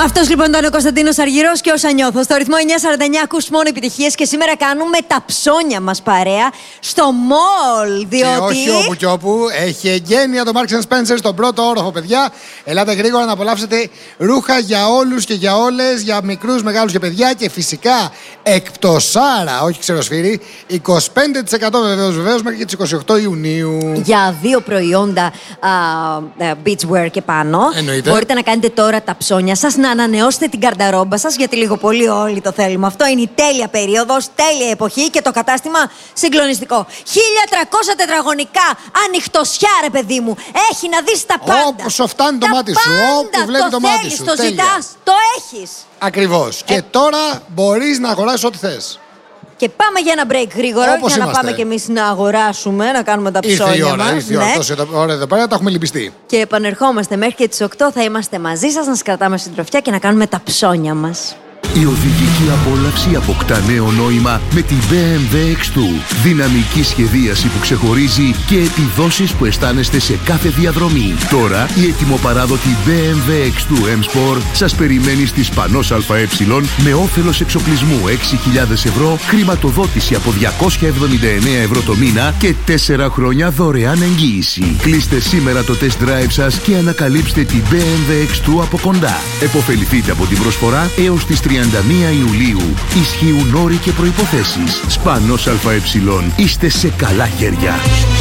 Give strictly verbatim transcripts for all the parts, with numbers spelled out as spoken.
Αυτός λοιπόν ήταν ο Κωνσταντίνος Αργυρός και όσα νιώθω. Στο ρυθμό εννιά σαράντα εννιά ακούς μόνο επιτυχίες και σήμερα κάνουμε τα ψώνια μας παρέα στο μολ. Διότι. Και όχι όπου και όπου. Έχει εγγένεια το Marks and Spencer στον πρώτο όροφο, παιδιά. Ελάτε γρήγορα να απολαύσετε ρούχα για όλους και για όλες, για μικρούς, μεγάλους και παιδιά. Και φυσικά εκπτωσάρα, όχι ξεροσφύρι, είκοσι πέντε τοις εκατό βεβαίως, βεβαίως μέχρι και τις είκοσι οκτώ Ιουνίου. Για δύο προϊόντα α, α, beachwear και πάνω. Εννοείται. Μπορείτε να κάνετε τώρα τα ψώνια σας, να ανανεώσετε την καρνταρόμπα σας, γιατί λίγο πολύ όλοι το θέλουμε αυτό. Είναι η τέλεια περίοδος, τέλεια εποχή και το κατάστημα συγκλονιστικό. χίλια τριακόσια τετραγωνικά, ανοιχτοσιά ρε παιδί μου. Έχει να δεις τα πάντα. Όπου σου φτάνει το τα μάτι σου, πάντα. όπου βλέπει το, το μάτι θέλεις, σου. Το τέλεια. ζητάς, το έχεις. Ακριβώς. Ε... Και τώρα μπορείς να αγοράσεις ό,τι θες. Και πάμε για ένα break γρήγορο. Όπως για να είμαστε. πάμε κι εμείς να αγοράσουμε, να κάνουμε τα Ήρθε ψώνια η ώρα, μας. ήρθε η ώρα. Ναι. Τόση ώρα εδώ πέρα τα έχουμε λυπηστεί. Και επανερχόμαστε μέχρι και τις οκτώ. Θα είμαστε μαζί σας, να σας κρατάμε συντροφιά και να κάνουμε τα ψώνια μας. Η οδηγική απόλαυση αποκτά νέο νόημα με την μπι εμ ντάμπλιου εξ δύο. Δυναμική σχεδίαση που ξεχωρίζει και επιδόσεις που αισθάνεστε σε κάθε διαδρομή. Τώρα η ετοιμοπαράδοτη μπι εμ ντάμπλιου εξ δύο εμ Sport σας περιμένει στη Σπανός ΑΕ με όφελος εξοπλισμού έξι χιλιάδες ευρώ, χρηματοδότηση από διακόσια εβδομήντα εννέα ευρώ το μήνα και τέσσερα χρόνια δωρεάν εγγύηση. Κλείστε σήμερα το test drive σας και ανακαλύψτε την μπι εμ ντάμπλιου εξ δύο από κοντά. Εποφεληθείτε από την προσφορά έως τις τριάντα μία Ιουλίου. Ισχύουν όροι και προϋποθέσεις. Σπανός ΑΕ. Είστε σε καλά χέρια.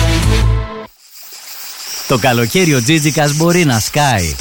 Το καλοκαίρι ο Τζίτζικας μπορεί να σκάει.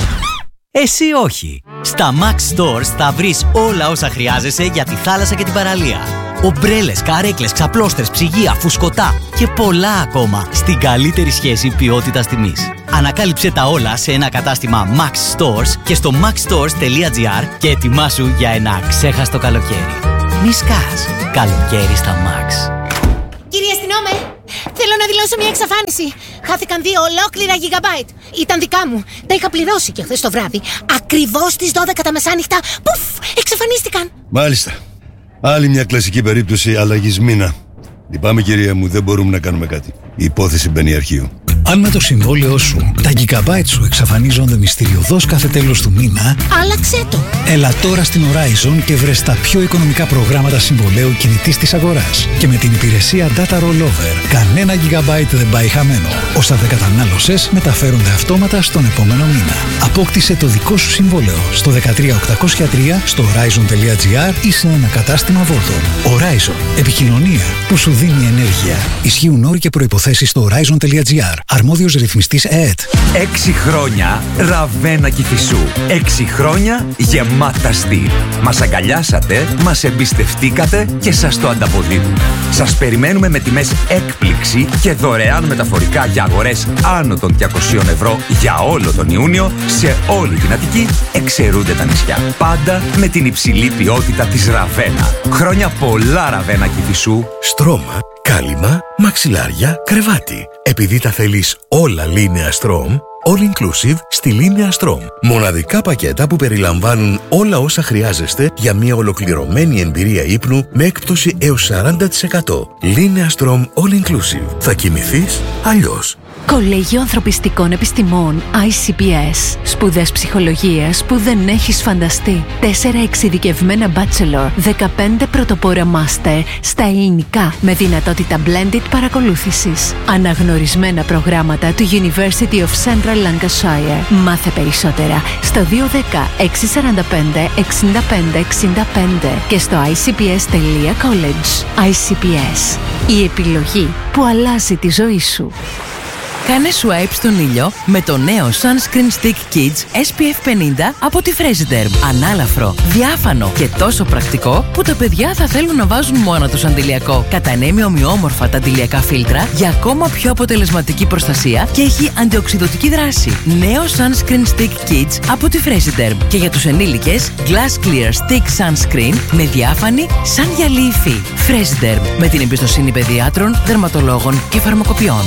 Εσύ όχι. Στα Max Stores θα βρεις όλα όσα χρειάζεσαι για τη θάλασσα και την παραλία. Ομπρέλες, καρέκλες, ξαπλώστρες, ψυγεία, φουσκωτά και πολλά ακόμα στην καλύτερη σχέση ποιότητας τιμής. Ανακάλυψε τα όλα σε ένα κατάστημα Max Stores και στο maxstores τελεία gr και ετοιμάσου για ένα αξέχαστο καλοκαίρι. Μη σκάς. Καλοκαίρι στα Max. Κύριε αστυνόμε, θέλω να δηλώσω μια εξαφάνιση. Χάθηκαν δύο ολόκληρα gigabyte. Ήταν δικά μου. Τα είχα πληρώσει και χθες το βράδυ. Ακριβώς στις δώδεκα τα μεσάνυχτα. Πουφ, εξαφανίστηκαν. Μάλιστα. Άλλη μια κλασική περίπτωση αλλαγής μήνα. Λυπάμαι κυρία μου, δεν μπορούμε να κάνουμε κάτι. Η υπόθεση μπαίνει αρχείο. Αν με το συμβόλαιό σου τα gigabyte σου εξαφανίζονται μυστηριωδώς κάθε τέλος του μήνα, άλλαξέ το. Έλα τώρα στην Horizon και βρες τα πιο οικονομικά προγράμματα συμβολαίου κινητής της αγοράς. Και με την υπηρεσία Data Rollover, κανένα gigabyte δεν πάει χαμένο. Όσα δεν κατανάλωσες μεταφέρονται αυτόματα στον επόμενο μήνα. Απόκτησε το δικό σου συμβόλαιο στο δεκατρία οκτακόσια τρία, στο horizon τελεία gr ή σε ένα κατάστημα Vodafone. Horizon. Επικοινωνία που σου δίνει ενέργεια. Ισχύουν όροι και προϋποθέσεις στο horizon τελεία gr. Αρμόδιος ρυθμιστής ΕΕΤ. Έξι χρόνια Ραβένα Κηφισού. Έξι χρόνια γεμάτα στυλ. Μας αγκαλιάσατε, μας εμπιστευτήκατε και σας το ανταποδίδουμε. Σας περιμένουμε με τιμές έκπληξη και δωρεάν μεταφορικά για αγορές άνω των διακοσίων ευρώ για όλο τον Ιούνιο σε όλη την Αττική, εξαιρούνται τα νησιά. Πάντα με την υψηλή ποιότητα της Ραβένα. Χρόνια πολλά Ραβένα Κηφισού. Στρώμα, κάλυμα, μαξιλάρια, κρεβάτι. Επειδή τα θέλεις όλα Linea Strom, all inclusive στη Linea Strom. Μοναδικά πακέτα που περιλαμβάνουν όλα όσα χρειάζεστε για μια ολοκληρωμένη εμπειρία ύπνου με έκπτωση έως σαράντα τοις εκατό. Linea Strom all inclusive. Θα κοιμηθείς αλλιώς. Κολέγιο Ανθρωπιστικών Επιστημών άι σι πι ες. Σπουδές ψυχολογίας που δεν έχεις φανταστεί. Τέσσερα εξειδικευμένα bachelor, δεκαπέντε πρωτοπόρα master στα ελληνικά με δυνατότητα blended παρακολούθησης. Αναγνωρισμένα προγράμματα του University of Central Lancashire. Μάθε περισσότερα στο δύο ένα μηδέν έξι τέσσερα πέντε εξήντα πέντε εξήντα πέντε και στο άι σι πι ες τελεία college. άι σι πι ες. Η επιλογή που αλλάζει τη ζωή σου. Κάνε swipe στον ήλιο με το νέο Sunscreen Stick Kids ες πι εφ πενήντα από τη Fresiderm. Ανάλαφρο, διάφανο και τόσο πρακτικό που τα παιδιά θα θέλουν να βάζουν μόνο τους αντιλιακό. Κατανέμει ομοιόμορφα τα αντιλιακά φίλτρα για ακόμα πιο αποτελεσματική προστασία και έχει αντιοξυδωτική δράση. Νέο Sunscreen Stick Kids από τη Fresiderm. Και για τους ενήλικες, Glass Clear Stick Sunscreen με διάφανη σαν γυαλί υφή. Fresiderm, με την εμπιστοσύνη παιδιάτρων, δερματολόγων και φαρμακοποιών.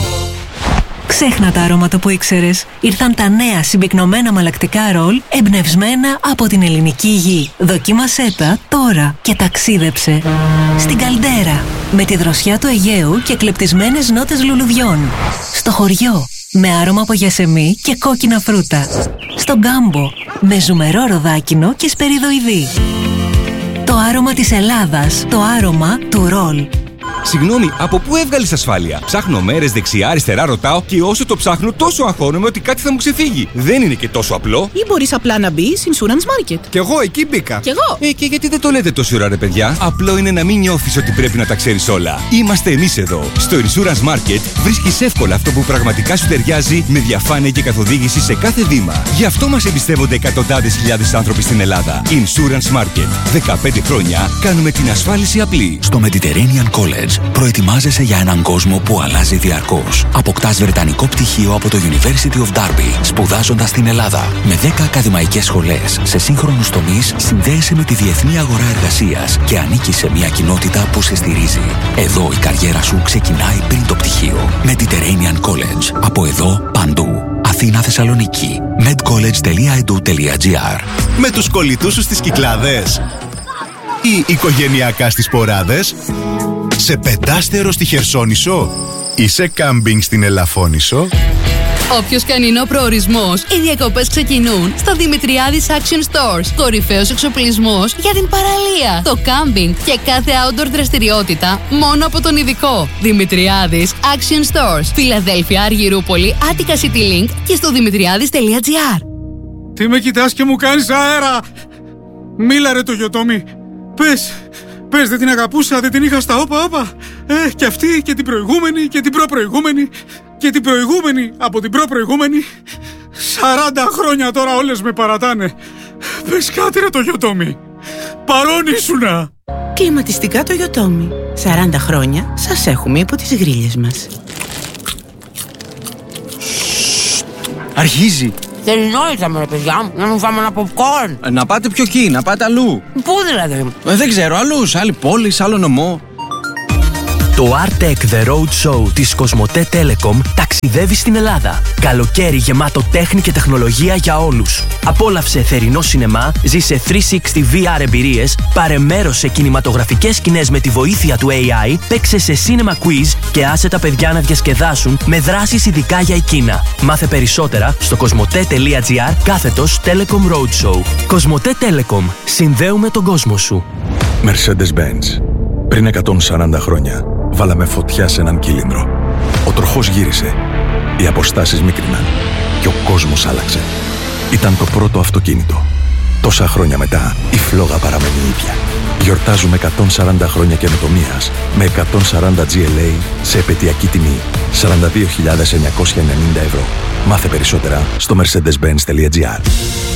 Ξέχνα τα αρώματα που ήξερες. Ήρθαν τα νέα συμπυκνωμένα μαλακτικά ρολ εμπνευσμένα από την ελληνική γη. Δοκίμασέ τα τώρα και ταξίδεψε στην Καλντέρα με τη δροσιά του Αιγαίου και κλεπτισμένες νότες λουλουδιών. Στο χωριό με άρωμα από γιασεμί και κόκκινα φρούτα. Στον Γκάμπο, με ζουμερό ροδάκινο και σπεριδοειδή. Το άρωμα της Ελλάδας, το άρωμα του ρολ. Συγγνώμη, από πού έβγαλες ασφάλεια? Ψάχνω μέρες δεξιά-αριστερά, ρωτάω και όσο το ψάχνω, τόσο αγχώνομαι ότι κάτι θα μου ξεφύγει. Δεν είναι και τόσο απλό. Ή μπορείς απλά να μπεις Insurance Market. Κι εγώ εκεί μπήκα. Κι εγώ. Ε, και γιατί δεν το λέτε τόση ώρα, ρε παιδιά? Απλό είναι να μην νιώθεις ότι πρέπει να τα ξέρεις όλα. Είμαστε εμείς εδώ. Στο Insurance Market βρίσκεις εύκολα αυτό που πραγματικά σου ταιριάζει, με διαφάνεια και καθοδήγηση σε κάθε βήμα. Γι' αυτό μας εμπιστεύονται εκατοντάδες χιλιάδες άνθρωποι στην Ελλάδα. Insurance Market. δεκαπέντε χρόνια κάνουμε την ασφάλιση απλή. Στο Mediterranean College προετοιμάζεσαι για έναν κόσμο που αλλάζει διαρκώς. Αποκτάς βρετανικό πτυχίο από το University of Derby, σπουδάζοντας στην Ελλάδα. Με δέκα ακαδημαϊκές σχολές σε σύγχρονους τομείς, συνδέεσαι με τη διεθνή αγορά εργασίας και ανήκεις σε μια κοινότητα που σε στηρίζει. Εδώ η καριέρα σου ξεκινάει πριν το πτυχίο. Mediterranean College. Από εδώ παντού. Αθήνα, Θεσσαλονίκη. medcollege τελεία e d u τελεία g r. Με τους κολλητούς σου στις Κυκλάδες ή οικογενειακά στις Ποράδες, σε πεντάστερο στη Χερσόνησο ή σε κάμπινγκ στην Ελαφώνησο. Όποιος και αν είναι ο προορισμός, οι διακοπές ξεκινούν στο Δημητριάδης Action Stores. Κορυφαίος εξοπλισμός για την παραλία, το κάμπινγκ και κάθε outdoor δραστηριότητα μόνο από τον ειδικό. Δημητριάδης Action Stores. Φιλαδέλφια, Αργυρούπολη, Attica City Link και στο δημητριάδης τελεία gr. Τι με κοιτάς και μου κάνεις αέρα? Μίλα ρε το Γιωτόμι. Πες, πες δεν την αγαπούσα, δεν την είχα στα όπα όπα. Ε, και αυτή και την προηγούμενη και την προπροηγούμενη και την προηγούμενη από την προπροηγούμενη. Σαράντα χρόνια τώρα όλες με παρατάνε. Πες κάτι ρε το Γιωτόμι. Παρόν ήσουνα. Κλιματιστικά το Γιωτόμι. Σαράντα χρόνια σας έχουμε υπό τις γρίλες μας. Αρχίζει. Θέλει νόητα με ρε παιδιά μου, να μην φάμε ένα popcorn. Να πάτε πιο εκεί, να πάτε αλλού. Πού δηλαδή? Ε, δεν ξέρω, αλλού, σε άλλη πόλη, σε άλλο νομό. Το Artec The Road Show της Κοσμοτέ Telecom ταξιδεύει στην Ελλάδα. Καλοκαίρι γεμάτο τέχνη και τεχνολογία για όλους. Απόλαυσε θερινό σινεμά, ζήσε τριακόσια εξήντα βι αρ εμπειρίες, πάρε μέρος σε κινηματογραφικές σκηνές με τη βοήθεια του έι άι, παίξε σε cinema quiz και άσε τα παιδιά να διασκεδάσουν με δράσεις ειδικά για εκείνα. Μάθε περισσότερα στο κοσμοτέ τελεία gr κάθετος Telecom Road Show. Κοσμοτέ Telecom. Συνδέουμε τον κόσμο σου. Mercedes-Benz. Πριν εκατόν σαράντα χρόνια, βάλαμε φωτιά σε έναν κύλινδρο. Ο τροχός γύρισε, οι αποστάσεις μίκριναν και ο κόσμος άλλαξε. Ήταν το πρώτο αυτοκίνητο. Τόσα χρόνια μετά, η φλόγα παραμένει ίδια. Γιορτάζουμε εκατόν σαράντα χρόνια καινοτομίας με εκατόν σαράντα τζι ελ έι σε επαιτειακή τιμή σαράντα δύο χιλιάδες εννιακόσια ενενήντα ευρώ. Μάθε περισσότερα στο mercedes benz τελεία gr.